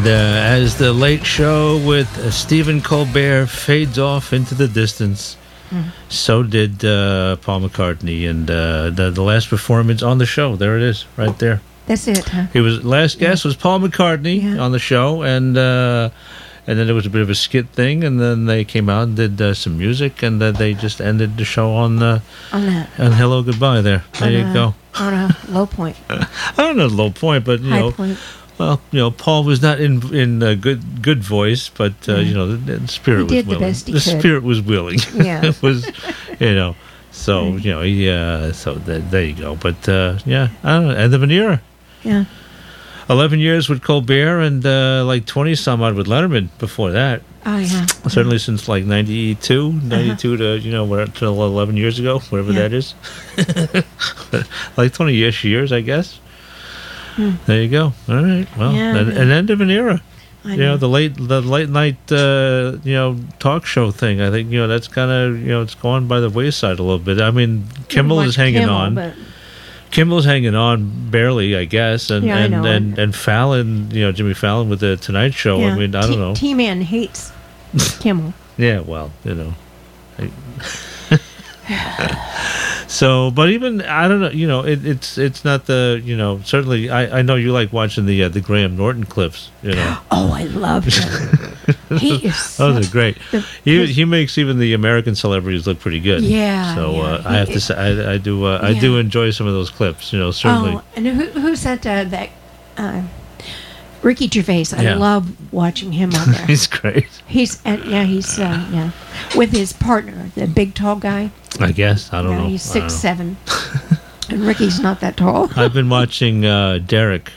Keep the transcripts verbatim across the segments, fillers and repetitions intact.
Uh, as the late show with uh, Stephen Colbert fades off into the distance, mm. so did uh, Paul McCartney. And uh, the, the last performance on the show, there it is, right there. That's it, huh? He was last guest yeah. was Paul McCartney yeah. on the show, and uh, and then there was a bit of a skit thing, and then they came out and did uh, some music, and then they just ended the show on uh, on that on Hello Goodbye. There, there on you a, go. On a low point. I don't know low point, but you High know. Point. Well, you know, Paul was not in in uh, good good voice, but uh, mm. you know, the, the spirit he was did willing. The, best he the could. spirit was willing. Yeah, it was, you know. So right. you know, yeah. So th- there you go. But uh, yeah, I don't know. End of an era. Yeah. Eleven years with Colbert, and uh, like twenty some odd with Letterman before that. Oh yeah. Certainly yeah. since like ninety-two, ninety-two uh-huh. to you know, what, till eleven years ago, whatever yeah. that is. Like twenty-ish years, I guess. Hmm. There you go. All right. Well, yeah, an, an end of an era. I you know. know, the late the late night uh, you know talk show thing. I think you know that's kind of you know it's gone by the wayside a little bit. I mean, Kimmel is hanging Kimmel, on. But... Kimmel's hanging on barely, I guess, and yeah, and, I know. and and Fallon, you know, Jimmy Fallon with the Tonight Show. Yeah. I mean, I don't T- know. T-Man hates Kimmel. Yeah, well, you know. So, but even I don't know, you know, it, it's it's not the you know certainly I, I know you like watching the uh, the Graham Norton clips, you know. Oh, I love him. He is. So, those are great. The, he he makes even the American celebrities look pretty good. Yeah. So yeah. Uh, I have he, to say I, I do uh, yeah. I do enjoy some of those clips, you know. Certainly. Oh, and who who said uh, that? Uh, Ricky Gervais. I yeah. love watching him on there. He's great. He's uh, yeah. He's uh, yeah with his partner, the big tall guy. I guess I don't yeah, know. He's six seven, and Ricky's not that tall. I've been watching uh, Derek.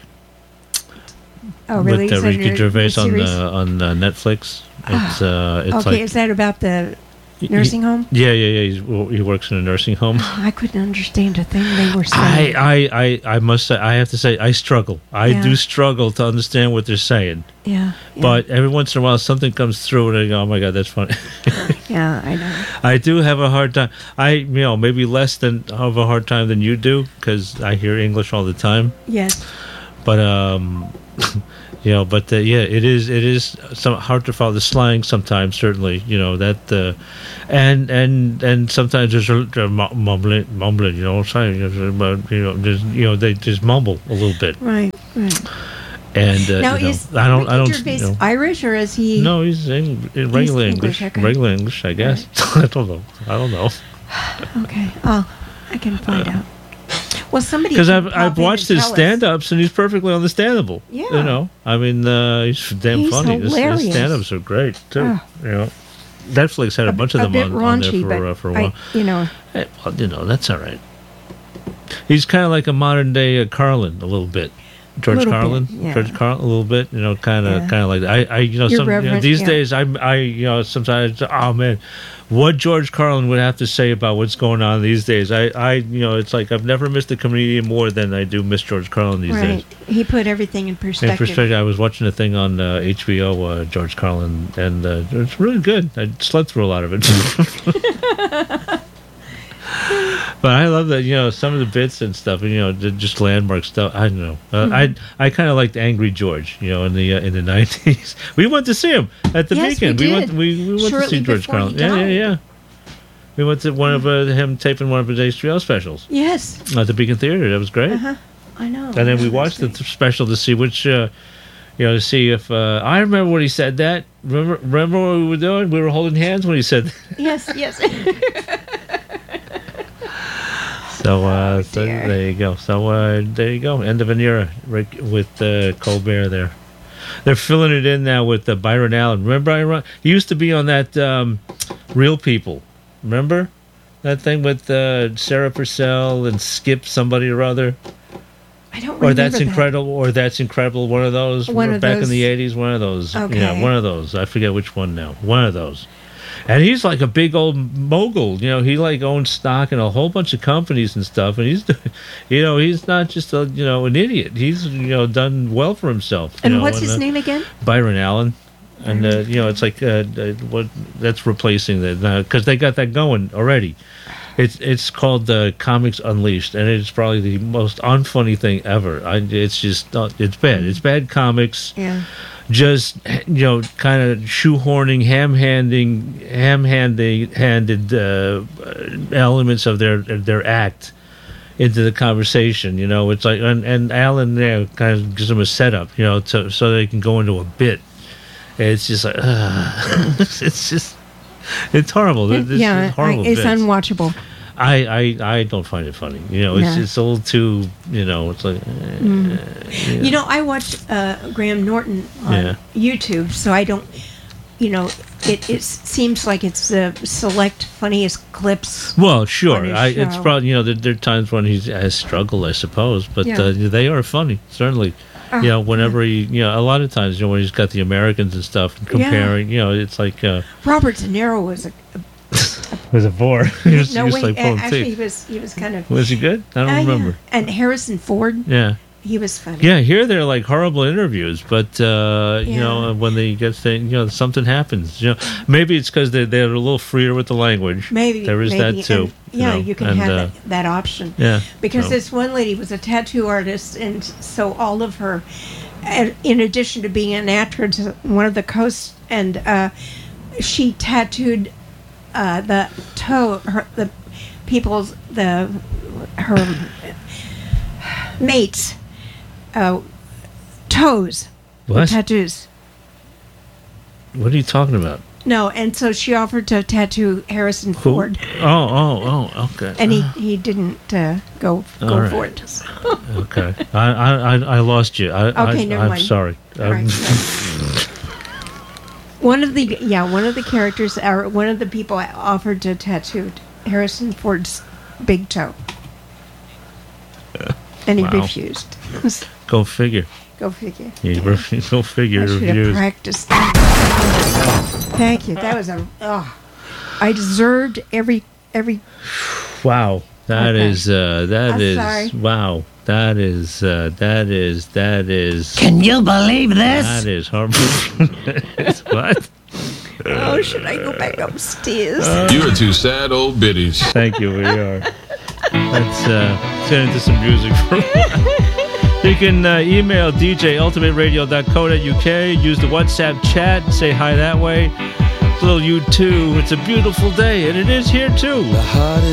Oh, really? With uh, Ricky your, Gervais your on uh, on uh, Netflix. It's uh, it's okay, like, is that about the nursing home? Yeah, yeah, yeah. He's, well, he works in a nursing home. I couldn't understand a thing they were saying. I, I, I, I must say, I have to say, I struggle. I Yeah. do struggle to understand what they're saying. Yeah, yeah. But every once in a while, something comes through, and I go, "Oh my god, that's funny." Yeah, I know. I do have a hard time. I, you know, maybe less than of a hard time than you do because I hear English all the time. Yes. But um, you know, but uh, yeah, it is it is some hard to follow the slang sometimes. Certainly, you know that, uh, and and and sometimes there's a, a mumbling, mumbling. You know what I'm saying? But you know, just you know, they just mumble a little bit. Right. Right. And uh, now you know, is I don't, Ricky I don't. Gervais You know, Irish or is he? no, he's in, in regular He's English. English, okay. Regular English, I guess. Right. I don't know. I don't know. Okay. Oh, I can find out. Well, somebody because I've pop I've in watched and his tell us. stand-ups and he's perfectly understandable. Yeah. You know, I mean, uh, he's damn He's funny. His, his hilarious. stand-ups are great too. Oh. You know, Netflix had a, A- bunch of a them bit on, on there raunchy, for but uh, for a I- while. you know. Hey, well, you know, that's all right. He's kind of like a modern-day uh, Carlin, a little bit. George Little Carlin, bit, yeah. George Carlin, a little bit, you know, kind of, Yeah. kind of like that. I, I, you know, You're some you know, reverent, these yeah. days, I, I, you know, sometimes, oh man, what George Carlin would have to say about what's going on these days. I, I, you know, it's like I've never missed a comedian more than I do miss George Carlin these Right. days. He put everything in In perspective. perspective, I was watching a thing on uh, H B O, uh, George Carlin, and uh, it's really good. I slept through a lot of it. But I love that, you know, some of the bits and stuff, you know, the- just landmark stuff. I don't know. Uh, Mm-hmm. I I kind of liked Angry George, you know, in the uh, in the nineties. We went to see him at the Yes, we Beacon. did. went we, we went to Shortly see George before he Carlin. Yeah, yeah, died. yeah. We went to one of uh, him taping one of his H B O specials Yes. at the Beacon Theater. That was great. Uh-huh. I know. And then we That's watched the great. th- special to see which, uh, you know, to see if uh, I remember when he said that. Remember, remember what we were doing? We were holding hands when he said that. Yes, yes. So, uh, so Oh, dear. there you go. So uh, there you go. End of an era right, with uh, Colbert there. They're filling it in now with uh, Byron Allen. Remember Byron? He used to be on that um, Real People. Remember that thing with uh, Sarah Purcell and Skip somebody or other? I don't remember Or That's that. Incredible. Or That's Incredible. One of those. One of back those. in the eighties. One of those. Okay. Yeah, one of those. I forget which one now. One of those. And he's like a big old mogul, you know. He like owns stock in a whole bunch of companies and stuff. And he's, you know, he's not just a, you know, an idiot. He's, you know, done well for himself. you And know, what's his uh, name again? Byron Allen. And uh, you know, it's like uh, uh, what that's replacing that because they got that going already. It's it's called uh, Comics Unleashed, and it's probably the most unfunny thing ever. I, it's just not, it's bad. It's bad comics. Yeah. Just, you know, kind of shoehorning, ham-handing, ham-handing, handed uh, elements of their their act into the conversation. You know, it's like, and, and Alan there kind of gives them a setup, you know, to, so they can go into a bit. And it's just like, uh, it's just, it's horrible. It's, yeah, it's horrible. I, it's bits. unwatchable. I, I, I don't find it funny. You know, it's No. it's a little too, you know, it's like, eh, Mm. yeah. You know, I watch uh, Graham Norton on Yeah. YouTube, so I don't, you know, it, it seems like it's the select funniest clips. Well, sure. on his I, it's show. probably, you know, there, there are times when he has struggled, I suppose, but Yeah. uh, they are funny, certainly. Uh, You know, whenever he, you know, a lot of times, you know, when he's got the Americans and stuff and Yeah. comparing, you know, it's like, uh, Robert De Niro was a, was a bore. he was, no he was wait, like pulling actually he teeth. was he was kind of. Was he good? I don't Uh, yeah. remember. And Harrison Ford, Yeah. he was funny. Yeah, here they're like horrible interviews, but uh, you Yeah. know when they get thing, you know something happens. You know, maybe it's because they they're a little freer with the language. Maybe there is maybe. that too. And, yeah, know, you can and, have uh, that, that option. Yeah, Because so- this one lady was a tattoo artist, and so all of her, and in addition to being an actress, one of the coasts, and uh, she tattooed uh, the toe, her, the people's, the her mates, uh, toes, with What? tattoos. What are you talking about? No, and so she offered to tattoo Harrison Who? Ford, Oh, oh, oh. Okay. and he, he didn't uh, go All go right. for it. Okay. I I I, I lost you. I, Okay, I, never I'm mind. sorry. All right, Um, One of the yeah, one of the characters, or one of the people I offered to tattoo Harrison Ford's big toe, and he Wow. refused. Go figure. Go figure. You ref- Go figure. I should have Reviews. practiced. Thank you. That was a. Oh, I deserved every every. Wow. That Okay. is. Uh, that I'm is. sorry. Wow. That is. Uh, that is. That is. Can you believe this? That is horrible. What? Oh, should I go back upstairs? You are two sad old biddies. Thank you. We are. Let's uh, let's get into some music for a while. You can uh, email d j ultimate radio dot co dot u k. Use the WhatsApp chat. Say hi that way. It's a little U two. It's a beautiful day, and it is here too. The heart